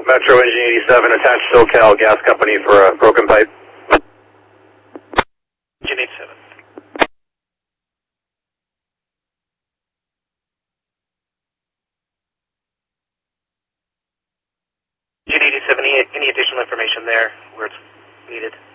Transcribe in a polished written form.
Metro Engine 87, attached SoCal Gas Company for a broken pipe. Engine 87. Engine 87, any additional information there where it's needed?